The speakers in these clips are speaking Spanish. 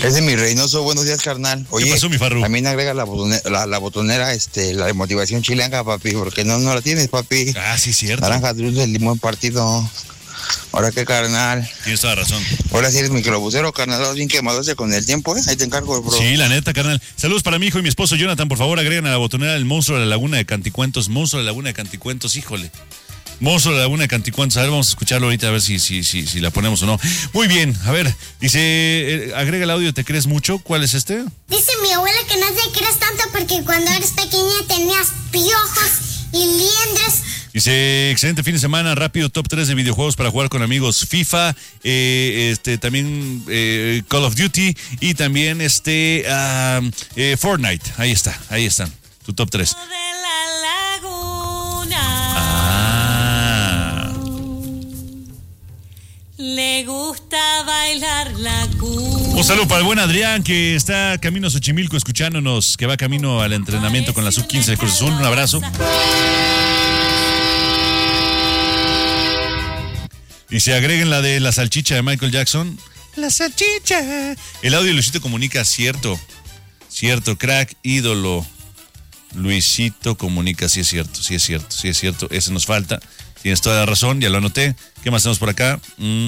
Ese es mi Reynoso, buenos días, carnal. Oye, ¿qué pasó, mi Farru? También agrega la botonera, la de motivación chilanga, papi, porque no la tienes, papi. Ah, sí, cierto. Naranja, dulce, limón partido. Ahora qué, carnal. Tienes toda la razón. Ahora sí eres microbusero, carnal, bien quemadote con el tiempo, Ahí te encargo, bro. Sí, la neta, carnal. Saludos para mi hijo y mi esposo Jonathan, por favor, agreguen a la botonera el monstruo de la laguna de Canticuentos. Monstruo de la laguna de Canticuentos, híjole. Monstruo de la laguna de Canticuentos. A ver, vamos a escucharlo ahorita a ver si la ponemos o no. Muy bien, a ver, dice, agrega el audio, ¿te crees mucho? ¿Cuál es este? Dice mi abuela que no te creas tanto porque cuando eres pequeña tenías piojos y liendres. Dice, excelente fin de semana, rápido, top 3 de videojuegos para jugar con amigos. FIFA, también Call of Duty y también Fortnite. Ahí están, tu top 3. De la laguna. Le gusta bailar la cumbia. Un saludo para el buen Adrián, que está camino a Xochimilco escuchándonos, que va camino al entrenamiento con la Sub-15 de Cruz Azul. Un abrazo. Y se agreguen la de la salchicha de Michael Jackson. La salchicha. El audio de Luisito Comunica, cierto, crack, ídolo. Luisito Comunica, sí es cierto. Ese nos falta. Tienes toda la razón, ya lo anoté. ¿Qué más tenemos por acá?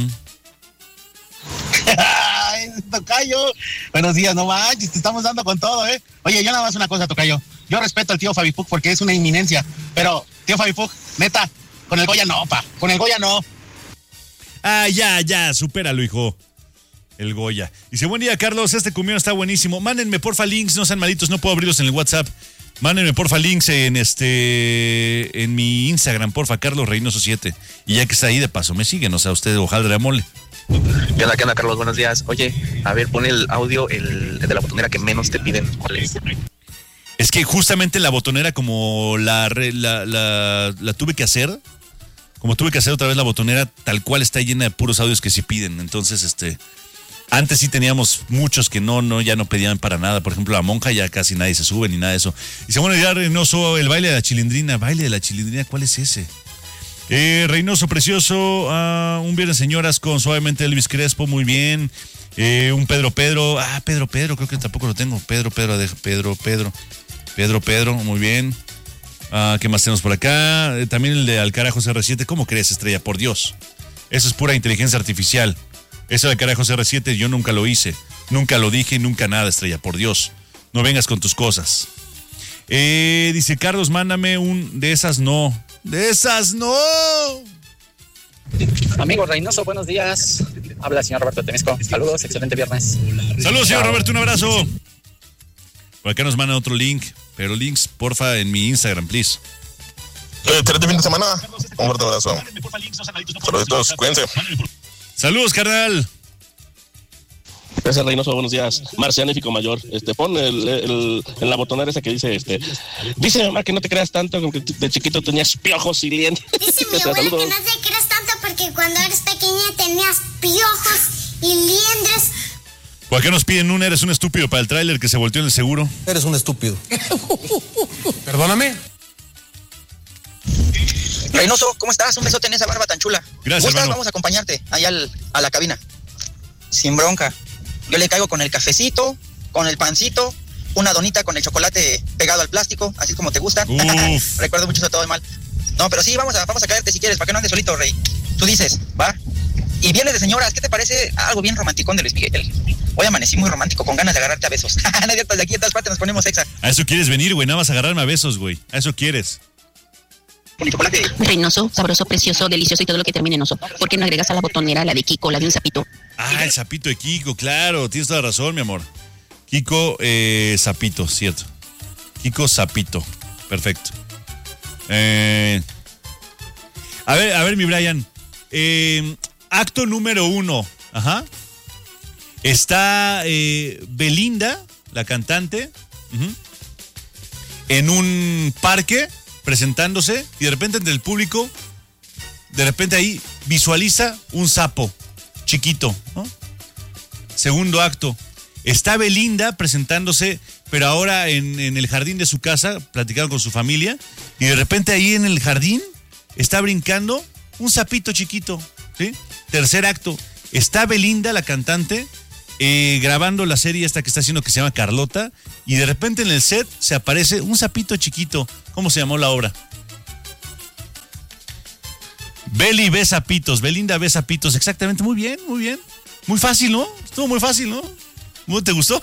Tocayo, buenos días, no manches, te estamos dando con todo, Oye, yo nada más una cosa, Tocayo. Yo respeto al tío Fabi Pug porque es una inminencia. Pero, tío Fabi Pug, neta, con el Goya no, con el Goya no. Ah, ya, supéralo, hijo. El Goya. Dice, buen día, Carlos, este cumión está buenísimo. Mándenme, porfa, links, no sean malitos, no puedo abrirlos en el WhatsApp. Mándenme, porfa, links en mi Instagram, porfa, Carlos Reynoso 7. Y ya que está ahí, de paso, me siguen, o sea, usted, hojaldre a mole. ¿Qué onda, Carlos? Buenos días. Oye, a ver, pon el audio, el de la botonera que menos te piden. ¿Cuál es? Es que justamente la botonera, como la tuve que hacer, otra vez la botonera, tal cual está llena de puros audios que sí piden. Entonces, antes sí teníamos muchos que ya no pedían para nada. Por ejemplo, la monja ya casi nadie se sube ni nada de eso. Dice, bueno, ya Reynoso, el baile de la chilindrina. ¿Baile de la chilindrina? ¿Cuál es ese? Reynoso Precioso, un viernes señoras con suavemente Elvis Crespo, muy bien. Un Pedro, creo que tampoco lo tengo. Pedro, muy bien. ¿Qué más tenemos por acá? También el de Alcarajo CR7. ¿Cómo crees, Estrella? Por Dios. Eso es pura inteligencia artificial. Eso de Alcarajo CR7 yo nunca lo hice. Nunca lo dije y nunca nada, Estrella. Por Dios. No vengas con tus cosas. Dice Carlos, mándame un de esas no. ¡De esas no! Amigo Reynoso, buenos días. Habla el señor Roberto Temisco. Saludos, excelente viernes. Saludos, señor Roberto, un abrazo. Por acá nos mandan otro link, pero links, porfa, en mi Instagram, please. Excelente fin de semana. Un fuerte abrazo. Saludos, cuídense. Saludos, carnal. Gracias, Reynoso, buenos días. Marciano y Fico Mayor. Pon en la botonera esa que dice, dice mamá que no te creas tanto, como que de chiquito tenías piojos y liendres. Dice mi abuela que no te creas tanto porque cuando eres pequeña tenías piojos y liendres. ¿Por qué nos piden eres un estúpido para el tráiler que se volteó en el seguro? Eres un estúpido. Perdóname. Reynoso, ¿cómo estás? Un besote en esa barba tan chula. Gracias, hermano. Vamos a acompañarte allá a la cabina. Sin bronca. Yo le caigo con el cafecito, con el pancito, una donita con el chocolate pegado al plástico, así como te gusta. Recuerdo mucho eso, todo mal. No, pero sí, vamos a caerte si quieres, para que no andes solito, Rey. Tú dices, ¿va? Y viernes de señoras, ¿qué te parece? Algo bien romanticón de Luis Miguel. Hoy amanecí muy romántico, con ganas de agarrarte a besos. No es cierto, de aquí en todas partes nos ponemos sexa. A eso quieres venir, güey, nada más agarrarme a besos, güey. A eso quieres. Reynoso, sabroso, precioso, delicioso y todo lo que termine en oso. ¿Por qué no agregas a la botonera la de Kiko, la de un sapito? Ah, el sapito de Kiko, claro. Tienes toda la razón, mi amor. Kiko, sapito, cierto. Kiko, sapito. Perfecto. A ver, mi Brian. Acto número 1. Ajá. Está Belinda, la cantante, en un parque presentándose y de repente entre el público, de repente ahí visualiza un sapo chiquito, ¿no? Segundo acto, está Belinda presentándose, pero ahora en el jardín de su casa, platicando con su familia, y de repente ahí en el jardín está brincando un sapito chiquito, ¿sí? Tercer acto, está Belinda, la cantante, grabando la serie esta que está haciendo que se llama Carlota, y de repente en el set se aparece un sapito chiquito. ¿Cómo se llamó la obra? Beli ve sapitos, Belinda ve sapitos, exactamente, muy bien, muy bien. Muy fácil, ¿no? Estuvo muy fácil, ¿no? ¿Te gustó?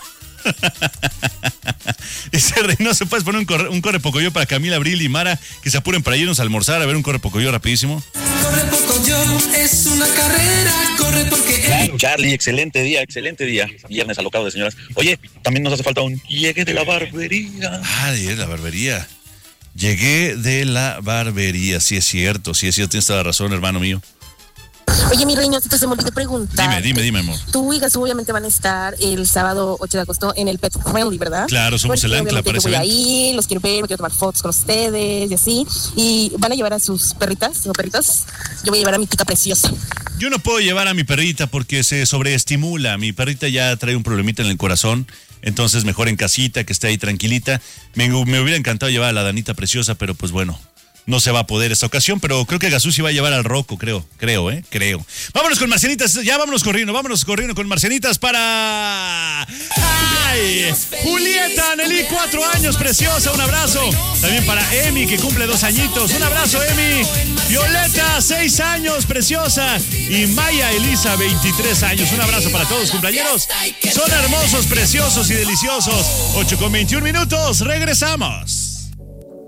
Ese Reynoso, ¿puedes poner un corre pocoyo para Camila, Abril y Mara que se apuren para irnos a almorzar? A ver, un corre pocoyo rapidísimo. Corre pocoyo, es una carrera, corre porque... Charlie, excelente día. Viernes alocado de señoras. Oye, también nos hace falta un llegue de la barbería. De la barbería. Llegué de la barbería, sí es cierto, tienes toda la razón, hermano mío. Oye, mi Reynosito, se me olvidó preguntar. Dime, amor. Tú y Gazú obviamente van a estar el sábado 8 de agosto en el Pet Friendly, ¿verdad? Claro, somos porque el ancla para ese evento. Ahí, los quiero ver, me quiero tomar fotos con ustedes y así. Y van a llevar a sus perritas o perritos. Yo voy a llevar a mi tica preciosa. Yo no puedo llevar a mi perrita porque se sobreestimula. Mi perrita ya trae un problemita en el corazón. Entonces mejor en casita, que esté ahí tranquilita. Me hubiera encantado llevar a la Danita preciosa, pero pues bueno, no se va a poder esta ocasión, pero creo que Gazú sí va a llevar al Rocco, creo. Vámonos con Marcianitas, ya vámonos corriendo con Marcianitas para... ¡Ay! Julieta Nelly, 4 años, preciosa, un abrazo. También para Emi, que cumple 2 añitos, un abrazo, Emi. Violeta, 6 años, preciosa. Y Maya Elisa, 23 años, un abrazo para todos, cumpleañeros. Son hermosos, preciosos y deliciosos. 8:21, regresamos.